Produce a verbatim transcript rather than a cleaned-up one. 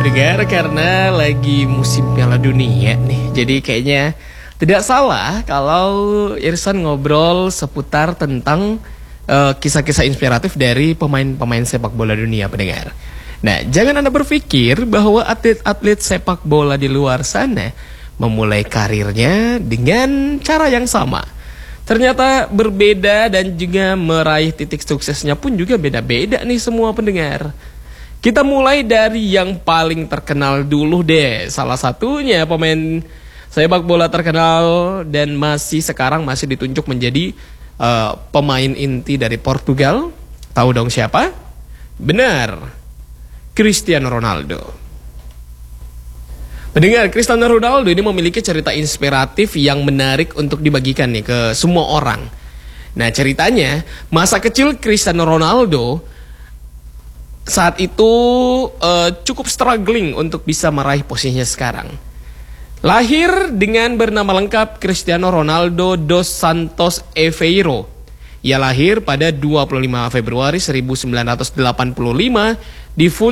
pendengar, karena lagi musim Piala Dunia nih. Jadi kayaknya tidak salah kalau Irsan ngobrol seputar tentang kisah-kisah uh, inspiratif dari pemain-pemain sepak bola dunia, pendengar. Nah, jangan Anda berpikir bahwa atlet-atlet sepak bola di luar sana memulai karirnya dengan cara yang sama. Ternyata berbeda, dan juga meraih titik suksesnya pun juga beda-beda nih semua, pendengar. Kita mulai dari yang paling terkenal dulu deh. Salah satunya pemain sepak bola terkenal dan masih sekarang masih ditunjuk menjadi uh, pemain inti dari Portugal. Tahu dong siapa? Benar, Cristiano Ronaldo. Pendengar, Cristiano Ronaldo ini memiliki cerita inspiratif yang menarik untuk dibagikan nih ke semua orang. Nah, ceritanya, masa kecil Cristiano Ronaldo saat itu uh, cukup struggling untuk bisa meraih posisinya sekarang. Lahir dengan bernama lengkap Cristiano Ronaldo dos Santos Aveiro. Ia lahir pada dua puluh lima Februari seribu sembilan ratus delapan puluh lima di